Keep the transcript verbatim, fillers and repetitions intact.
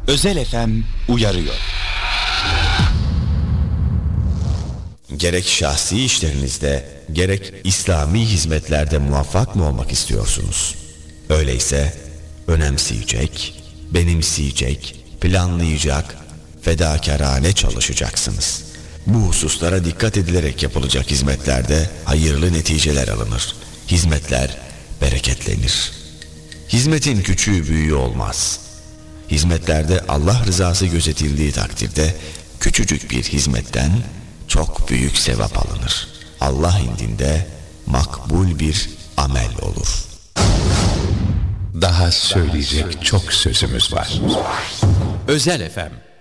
Özel F M uyarıyor. Gerek şahsi işlerinizde, gerek İslami hizmetlerde muvaffak mı olmak istiyorsunuz? Öyleyse önemseyecek, benimseyecek, planlayacak, fedakarane çalışacaksınız. Bu hususlara dikkat edilerek yapılacak hizmetlerde hayırlı neticeler alınır. Hizmetler bereketlenir. Hizmetin küçüğü büyüğü olmaz. Hizmetlerde Allah rızası gözetildiği takdirde küçücük bir hizmetten çok büyük sevap alınır. Allah indinde makbul bir amel olur. Daha söyleyecek çok sözümüz var. Özel F M